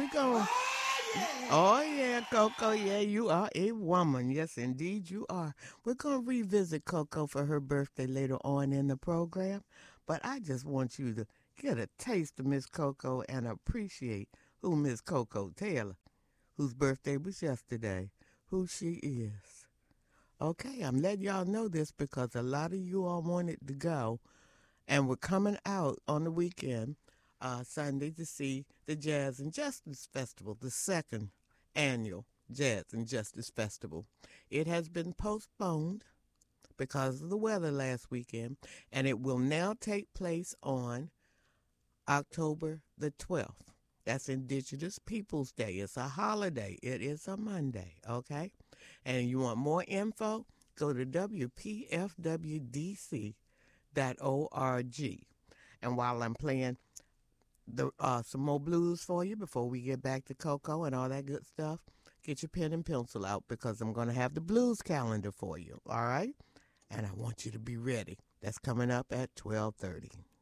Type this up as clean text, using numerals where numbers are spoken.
we going Oh, yeah, Coco. Yeah, you are a woman. Yes, indeed, you are. We're going to revisit Coco for her birthday later on in the program. But I just want you to get a taste of Miss Coco and appreciate who Miss Coco Taylor, whose birthday was yesterday, who she is. Okay, I'm letting y'all know this because a lot of you all wanted to go, and we're coming out on the weekend, Sunday, to see the Jazz and Justice Festival, the second annual Jazz and Justice Festival. It has been postponed because of the weather last weekend, and it will now take place on October the 12th. That's Indigenous Peoples Day. It's a holiday. It is a Monday, okay? And you want more info? Go to WPFWDC.org. And while I'm playing some more blues for you before we get back to Coco and all that good stuff, get your pen and pencil out because I'm going to have the blues calendar for you, all right? And I want you to be ready. That's coming up at 12:30.